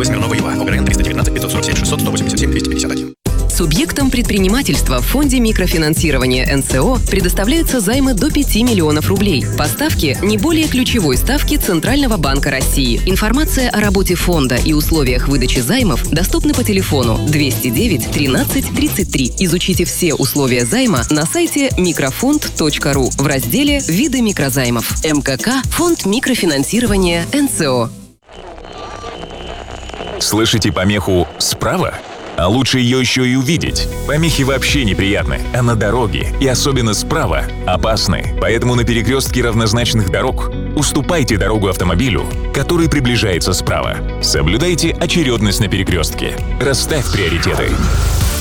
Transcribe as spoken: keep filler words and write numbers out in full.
ОП «Смирнова-Ева». ОГРН триста девятнадцать пятьсот сорок семь шестьсот сто восемьдесят семь двести пятьдесят один. Субъектам предпринимательства в Фонде микрофинансирования эн цэ о предоставляются займы до пяти миллионов рублей. По ставке не более ключевой ставки Центрального банка России. Информация о работе фонда и условиях выдачи займов доступны по телефону двести девять тринадцать тридцать три. Изучите все условия займа на сайте микрофонд точка ру в разделе «Виды микрозаймов». эм ка ка Фонд микрофинансирования эн цэ о. Слышите помеху «справа»? А лучше ее еще и увидеть. Помехи вообще неприятны, а на дороге, и особенно справа, опасны. Поэтому на перекрестке равнозначных дорог уступайте дорогу автомобилю, который приближается справа. Соблюдайте очередность на перекрестке. Расставь приоритеты.